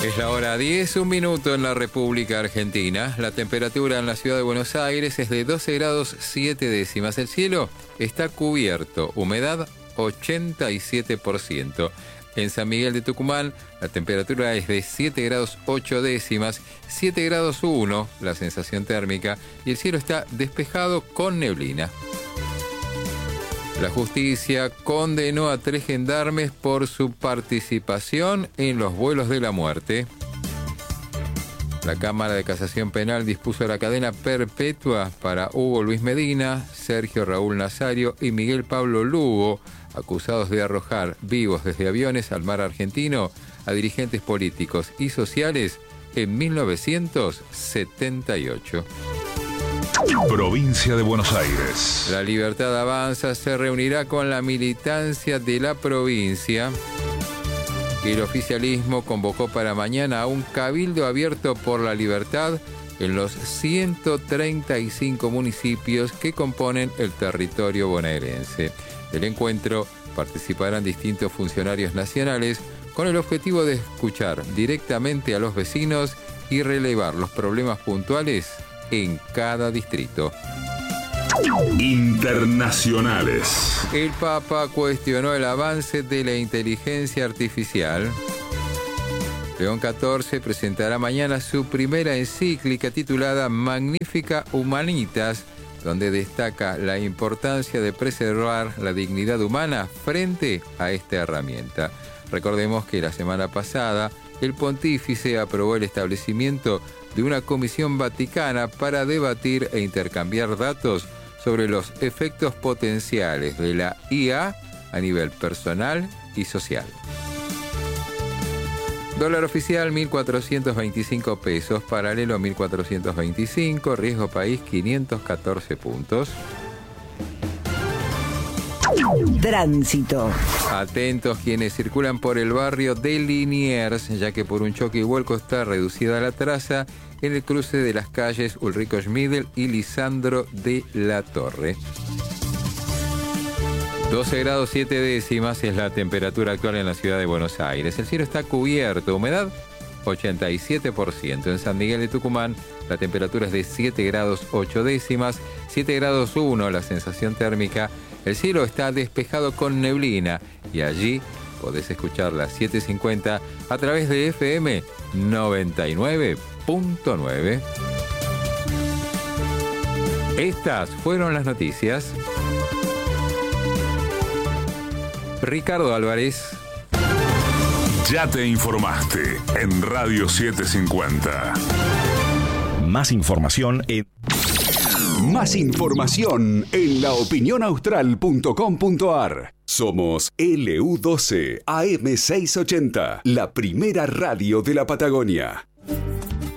Es la hora 10, un minuto en la República Argentina. La temperatura en la ciudad de Buenos Aires es de 12 grados 7 décimas. El cielo está cubierto, humedad 87%. En San Miguel de Tucumán, la temperatura es de 7 grados 8 décimas, 7 grados 1 la sensación térmica y el cielo está despejado con neblina. La justicia condenó a 3 gendarmes por su participación en los vuelos de la muerte. La Cámara de Casación Penal dispuso la cadena perpetua para Hugo Luis Medina, Sergio Raúl Nazario y Miguel Pablo Lugo, acusados de arrojar vivos desde aviones al mar argentino a dirigentes políticos y sociales en 1978. Provincia de Buenos Aires. La Libertad Avanza se reunirá con la militancia de la provincia. El oficialismo convocó para mañana a un cabildo abierto por la libertad en los 135 municipios que componen el territorio bonaerense. Del encuentro participarán distintos funcionarios nacionales con el objetivo de escuchar directamente a los vecinos y relevar los problemas puntuales en cada distrito. Internacionales. El Papa cuestionó el avance de la inteligencia artificial. León XIV presentará mañana su primera encíclica titulada Magnificat Humanitas, donde destaca la importancia de preservar la dignidad humana frente a esta herramienta. Recordemos que la semana pasada el pontífice aprobó el establecimiento de una comisión vaticana para debatir e intercambiar datos sobre los efectos potenciales de la IA a nivel personal y social. Dólar oficial 1.425 pesos, paralelo 1.425, riesgo país 514 puntos. Tránsito. Atentos quienes circulan por el barrio de Liniers, ya que por un choque y vuelco está reducida la traza en el cruce de las calles Ulrico Schmidl y Lisandro de la Torre. 12 grados 7 décimas es la temperatura actual en la ciudad de Buenos Aires. El cielo está cubierto, humedad 87%. En San Miguel de Tucumán la temperatura es de 7 grados 8 décimas, 7 grados 1 la sensación térmica. El cielo está despejado con neblina y allí podés escuchar las 7:50 a través de FM 99.9. Estas fueron las noticias. Ricardo Álvarez. Ya te informaste en Radio 750. Más información en laopinionaustral.com.ar. Somos LU12 AM680, la primera radio de la Patagonia.